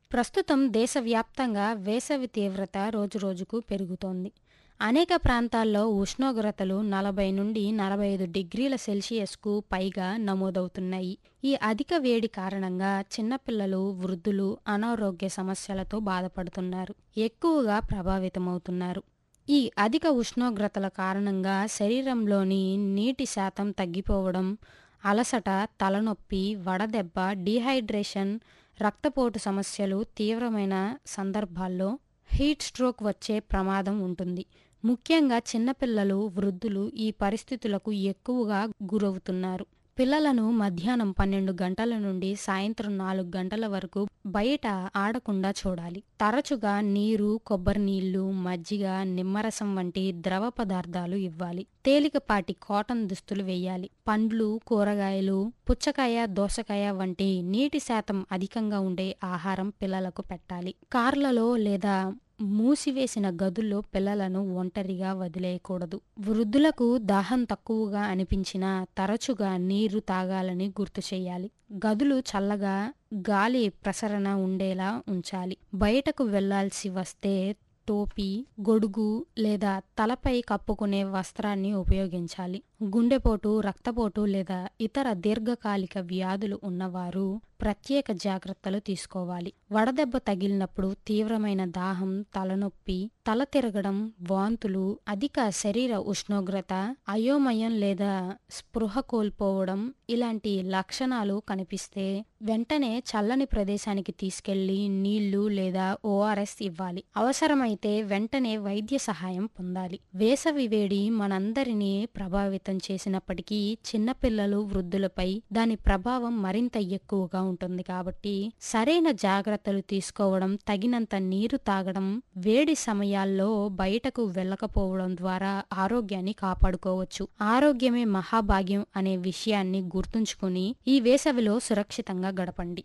ప్రస్తుతం దేశవ్యాప్తంగా వేసవి తీవ్రత రోజురోజుకు పెరుగుతోంది. అనేక ప్రాంతాల్లో ఉష్ణోగ్రతలు 40 నుండి 45 డిగ్రీల సెల్సియస్కు పైగా నమోదవుతున్నాయి. ఈ అధిక వేడి కారణంగా చిన్నపిల్లలు, వృద్ధులు అనారోగ్య సమస్యలతో బాధపడుతున్నారు, ఎక్కువగా ప్రభావితమవుతున్నారు. ఈ అధిక ఉష్ణోగ్రతల కారణంగా శరీరంలోని నీటి శాతం తగ్గిపోవడం, అలసట, తలనొప్పి, వడదెబ్బ, డీహైడ్రేషన్, రక్తపోటు సమస్యలు, తీవ్రమైన సందర్భాల్లో హీట్ స్ట్రోక్ వచ్చే ప్రమాదం ఉంటుంది. ముఖ్యంగా చిన్నపిల్లలు, వృద్ధులు ఈ పరిస్థితులకు ఎక్కువగా గురవుతున్నారు. పిల్లలను మధ్యాహ్నం 12 గంటల నుండి సాయంత్రం 4 గంటల వరకు బయట ఆడకుండా చూడాలి. తరచుగా నీరు, కొబ్బరి నీళ్లు, మజ్జిగ, నిమ్మరసం వంటి ద్రవ పదార్థాలు ఇవ్వాలి. తేలికపాటి కాటన్ దుస్తులు వేయాలి. పండ్లు, కూరగాయలు, పుచ్చకాయ, దోసకాయ వంటి నీటి శాతం అధికంగా ఉండే ఆహారం పిల్లలకు పెట్టాలి. కార్లలో లేదా మూసివేసిన గదుల్లో పిల్లలను ఒంటరిగా వదిలేయకూడదు. వృద్ధులకు దాహం తక్కువగా అనిపించినా తరచుగా నీరు తాగాలని గుర్తు చేయాలి. గదులు చల్లగా, గాలి ప్రసరణ ఉండేలా ఉంచాలి. బయటకు వెళ్లాల్సి వస్తే టోపీ, గొడుగు లేదా తలపై కప్పుకునే వస్త్రాన్ని ఉపయోగించాలి. గుండెపోటు, రక్తపోటు లేదా ఇతర దీర్ఘకాలిక వ్యాధులు ఉన్నవారు ప్రత్యేక జాగ్రత్తలు తీసుకోవాలి. వడదెబ్బ తగిలినప్పుడు తీవ్రమైన దాహం, తలనొప్పి, తల తిరగడం, వాంతులు, అధిక శరీర ఉష్ణోగ్రత, అయోమయం లేదా స్పృహ కోల్పోవడం ఇలాంటి లక్షణాలు కనిపిస్తే వెంటనే చల్లని ప్రదేశానికి తీసుకెళ్లి నీళ్లు లేదా ఓఆర్ఎస్ ఇవ్వాలి. అవసరమైతే వెంటనే వైద్య సహాయం పొందాలి. వేసవి వేడి మనందరినీ ప్రభావితం చేసినప్పటికీ చిన్నపిల్లలు, వృద్ధులపై దాని ప్రభావం మరింత ఎక్కువగా ఉంటుంది. కాబట్టి సరైన జాగ్రత్తలు తీసుకోవడం, తగినంత నీరు తాగడం, వేడి సమయాల్లో బయటకు వెళ్ళకపోవడం ద్వారా ఆరోగ్యాన్ని కాపాడుకోవచ్చు. ఆరోగ్యమే మహాభాగ్యం అనే విషయాన్ని గుర్తుంచుకుని ఈ వేసవిలో సురక్షితంగా గడపండి.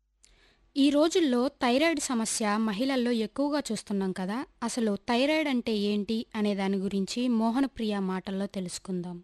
ఈ రోజుల్లో థైరాయిడ్ సమస్య మహిళల్లో ఎక్కువగా చూస్తున్నాం కదా. అసలు థైరాయిడ్ అంటే ఏంటి అనే దాని గురించి మోహనప్రియ మాటల్లో తెలుసుకుందాం.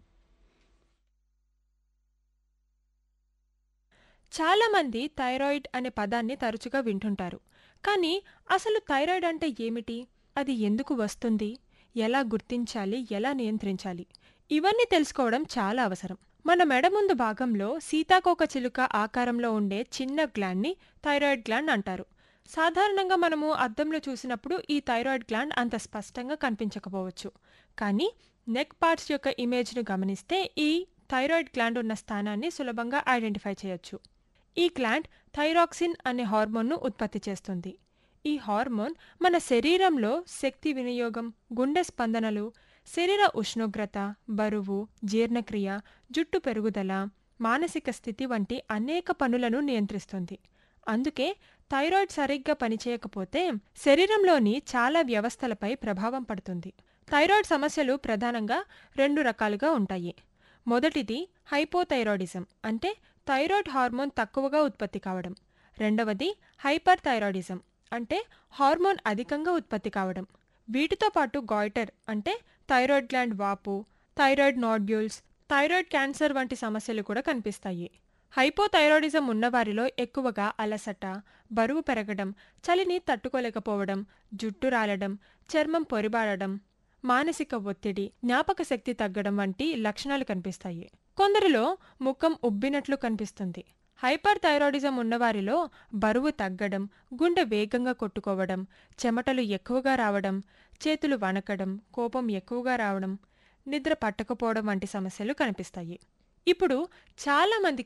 చాలామంది థైరాయిడ్ అనే పదాన్ని తరచుగా వింటుంటారు. కానీ అసలు థైరాయిడ్ అంటే ఏమిటి? అది ఎందుకు వస్తుంది? ఎలా గుర్తించాలి? ఎలా నియంత్రించాలి? ఇవన్నీ తెలుసుకోవడం చాలా అవసరం. మన మెడ ముందు భాగంలో సీతాకోక చిలుక ఆకారంలో ఉండే చిన్న గ్లాండ్ని థైరాయిడ్ గ్లాండ్ అంటారు. సాధారణంగా మనము అద్దంలో చూసినప్పుడు ఈ థైరాయిడ్ గ్లాండ్ అంత స్పష్టంగా కనిపించకపోవచ్చు. కానీ నెక్ పార్ట్స్ యొక్క ఇమేజ్ను గమనిస్తే ఈ థైరాయిడ్ గ్లాండ్ ఉన్న స్థానాన్ని సులభంగా ఐడెంటిఫై చేయొచ్చు. ఈ గ్లాండ్ థైరాక్సిన్ అనే హార్మోన్ను ఉత్పత్తి చేస్తుంది. ఈ హార్మోన్ మన శరీరంలో శక్తి వినియోగం, గుండె స్పందనలు, శరీర ఉష్ణోగ్రత, బరువు, జీర్ణక్రియ, జుట్టు పెరుగుదల, మానసిక స్థితి వంటి అనేక పనులను నియంత్రిస్తుంది. అందుకే థైరాయిడ్ సరిగ్గా పనిచేయకపోతే శరీరంలోని చాలా వ్యవస్థలపై ప్రభావం పడుతుంది. థైరాయిడ్ సమస్యలు ప్రధానంగా 2 రకాలుగా ఉంటాయి. మొదటిది హైపోథైరాయిడిజం, అంటే థైరాయిడ్ హార్మోన్ తక్కువగా ఉత్పత్తి కావడం. రెండవది హైపర్ థైరాయిడిజం, అంటే హార్మోన్ అధికంగా ఉత్పత్తి కావడం. వీటితో పాటు గాయిటర్, అంటే థైరాయిడ్ గ్లాండ్ వాపు, థైరాయిడ్ నాడ్యూల్స్, థైరాయిడ్ క్యాన్సర్ వంటి సమస్యలు కూడా కనిపిస్తాయి. హైపోథైరాయిడిజం ఉన్నవారిలో ఎక్కువగా అలసట, బరువు పెరగడం, చలిని తట్టుకోలేకపోవడం, జుట్టు రాలడం, చర్మం పొరిబారడం, మానసిక ఒత్తిడి, జ్ఞాపక శక్తి తగ్గడం వంటి లక్షణాలు కనిపిస్తాయి. కొందరిలో ముఖం ఉబ్బినట్లు కనిపిస్తుంది. హైపర్ థైరాయిడిజం ఉన్నవారిలో బరువు తగ్గడం, గుండె వేగంగా కొట్టుకోవడం, చెమటలు ఎక్కువగా రావడం, చేతులు వణకడం, కోపం ఎక్కువగా రావడం, నిద్ర పట్టకపోవడం వంటి సమస్యలు కనిపిస్తాయి. ఇప్పుడు చాలామంది